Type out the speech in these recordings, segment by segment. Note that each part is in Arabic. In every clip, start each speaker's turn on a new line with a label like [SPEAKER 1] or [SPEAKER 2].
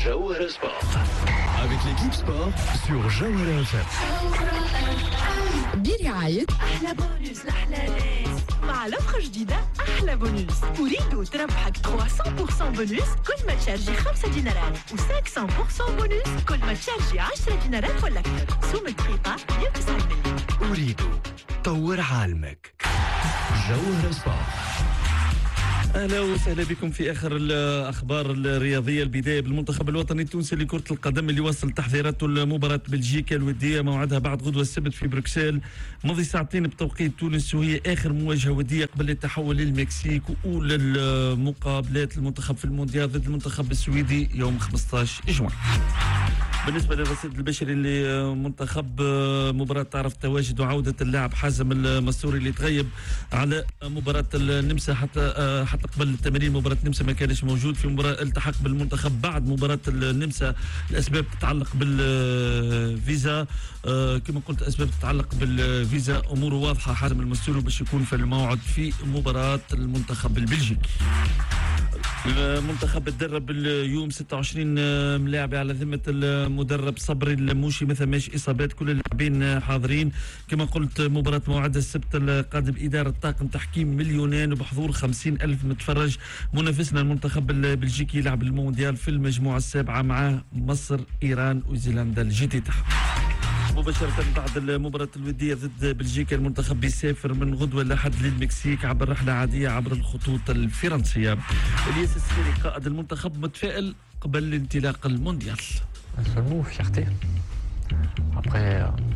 [SPEAKER 1] Jawhara Sport. Avec l'équipe sport sur Jawhara FM.
[SPEAKER 2] برعاية
[SPEAKER 3] أحلى بونus لأحلى ناس مع لفخة جديدة أحلى بونus. أريد تربحك 300% بونus كل ما تشارجي 5 دينارات و500% بونus كل ما تشارجي 10 دينارات ولا أكثر. سوم الدقيقة 190.
[SPEAKER 1] أريد طور عالمك. جوهرة سبورت.
[SPEAKER 4] اهلا وسهلا بكم في اخر الاخبار الرياضيه. البدايه بالمنتخب الوطني التونسي لكره القدم اللي وصل تحضيراته لمباراه بلجيكا الوديه، موعدها بعد غدوه السبت في بروكسل ماضي ساعتين بتوقيت تونس، وهي اخر مواجهه وديه قبل التحول للمكسيك واولى المقابلات المنتخب في المونديال ضد المنتخب السويدي يوم 15 جوان. بالنسبه للرصيد البشري لمنتخب مباراه تعرف تواجد وعوده اللاعب حازم المسوري اللي تغيب على مباراه النمسا حتى قبل التمارين. مباراه النمسا ما كانش موجود في مباراه التحق بالمنتخب بعد مباراه النمسا. الاسباب تتعلق بالفيزا، كما قلت اسباب تتعلق بالفيزا. اموره واضحه، حازم المسوري باش يكون في الموعد في مباراه المنتخب البلجيكي. المنتخب تدرب اليوم 26 ملاعب على ذمه المدرب صبري الموشي، مثل ماش اصابات كل اللاعبين حاضرين. كما قلت مباراه موعدها السبت القادم، اداره طاقم تحكيم مليونين وبحضور 50,000 متفرج. منافسنا المنتخب البلجيكي يلعب المونديال في المجموعه السابعه مع مصر ايران وزيلندا الجديده. مباشرة بعد المباراة الودية ضد بلجيكا المنتخب بيسافر من غدوة لحد للمكسيك عبر رحلة عادية عبر الخطوط الفرنسية. الياس السيري قائد المنتخب متفائل قبل الانطلاق المونديال.
[SPEAKER 5] Seulement fierté. Après,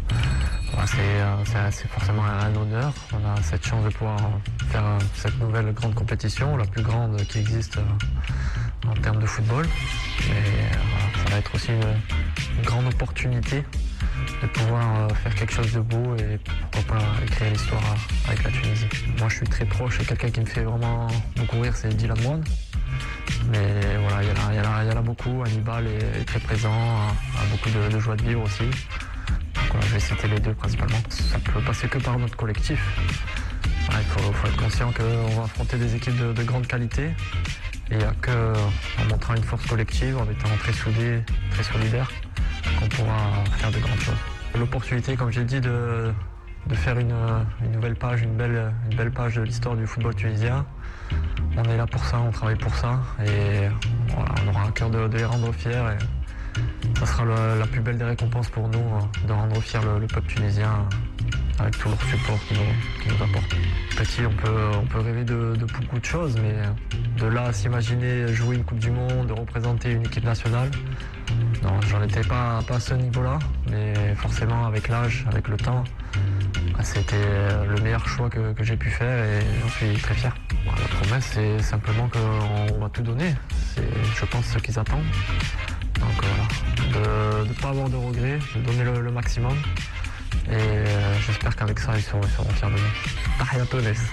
[SPEAKER 5] c'est forcément un honneur. On a cette chance de pouvoir faire cette nouvelle grande compétition, la plus grande qui existe en termes de football. Et ça va être aussi une grande opportunité de pouvoir faire quelque chose de beau et pourquoi pas écrire l'histoire avec la Tunisie. Moi je suis très proche et quelqu'un qui me fait vraiment beaucoup rire, c'est Dylan Brown. Mais voilà, il y en a beaucoup. Hannibal est très présent, a beaucoup de joie de vivre aussi. Donc voilà, je vais citer les deux principalement. Ça ne peut passer que par notre collectif. Il faut être conscient qu'on va affronter des équipes de grande qualité. Et il n'y a qu'en montrant une force collective, en étant très soudés, très solidaires, qu'on pourra faire de grandes choses. L'opportunité, comme j'ai dit, de faire une nouvelle page, une belle page de l'histoire du football tunisien. On est là pour ça, on travaille pour ça. Et voilà, on aura un cœur de les rendre fiers. Et ça sera la plus belle des récompenses pour nous, de rendre fier le peuple tunisien avec tout leur support qui nous apporte. Petit, on peut rêver de beaucoup de choses, mais de là à s'imaginer jouer une Coupe du Monde, de représenter une équipe nationale, non, j'en étais pas à ce niveau-là, mais forcément avec l'âge, avec le temps, c'était le meilleur choix que j'ai pu faire et j'en suis très fier. La promesse, c'est simplement qu'on va tout donner, c'est je pense ce qu'ils attendent. Donc voilà, de ne pas avoir de regrets, de donner le maximum. Et j'espère qu'avec ça ils seront fiers de nous. Tahia Tones.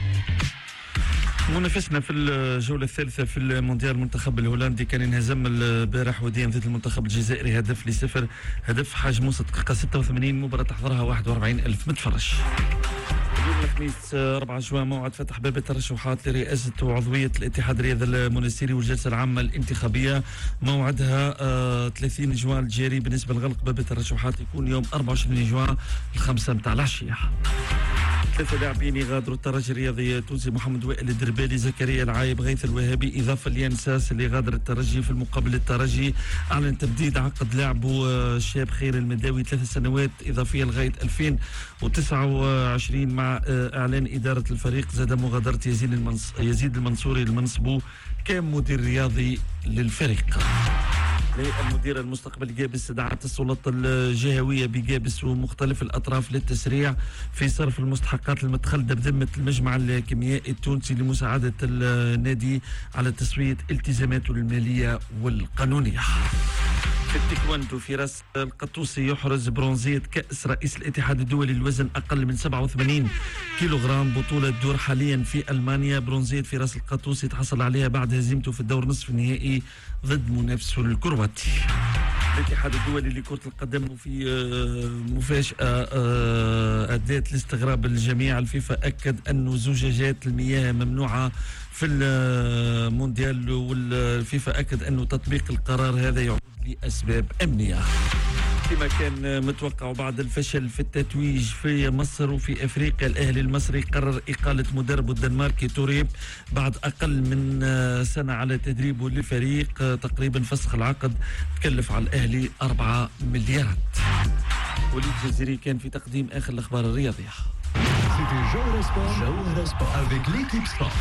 [SPEAKER 4] منافسنا في الجولة الثالثة في المونديال المنتخب الهولندي كان انهزم البارح وديا ضد المنتخب الجزائري 1-0. هدف حاج موسى دقيقة 86. مباراة تحضرها 41,000 متفرج. اليوم الخميس 4 جوان موعد فتح باب الترشحات لرئاسة وعضوية الاتحاد الرياضي المنستيري والجلسة العامة الانتخابية. موعدها 30 جوان الجاري. بالنسبة لغلق باب الترشحات يكون يوم 24 جوان 5 متاع العشية. 3 لاعبين يغادروا الترجي الرياضي التونسي: محمد وائل الدربالي، زكريا العايب، غيث الوهابي، إضافة ليانساس اللي غادر الترجي. في المقابل الترجي أعلن تمديد عقد لاعبه الشاب خير المداوي 3 سنوات إضافية لغاية 2029 مع إعلان إدارة الفريق زاد مغادرة يزيد المنصوري لمنصبه كمدير رياضي للفريق. للمدير المستقبل جابس استدعت السلطة الجهوية بجابس ومختلف الأطراف للتسريع في صرف المستحقات المتخلدة بذمة المجمع الكيميائي التونسي لمساعدة النادي على تسوية التزاماته المالية والقانونية. في التايكواندو فراس القطوسي يحرز برونزية كأس رئيس الاتحاد الدولي الوزن أقل من 87 كيلوغرام. بطولة تدور حاليا في ألمانيا. برونزية فراس القطوسي تحصل عليها بعد هزيمته في الدور نصف النهائي ضد منافسه الكرواتي. الاتحاد الدولي لكرة القدم وفي مفاجأة أدت لاستغراب الجميع. الفيفا أكد أن زجاجات المياه ممنوعة في المونديال، والفيفا أكد أن تطبيق القرار هذا يعود لأسباب أمنية. كما كان متوقع بعد الفشل في التتويج في مصر وفي أفريقيا، الأهلي المصري قرر إقالة مدربه الدنماركي توريب بعد أقل من سنة على تدريبه للفريق. تقريبا فسخ العقد تكلف على الأهلي 4 مليارات. وليد الجزيري كان في تقديم آخر الأخبار الرياضية.
[SPEAKER 1] C'était Jawahara Sport avec l'équipe sport.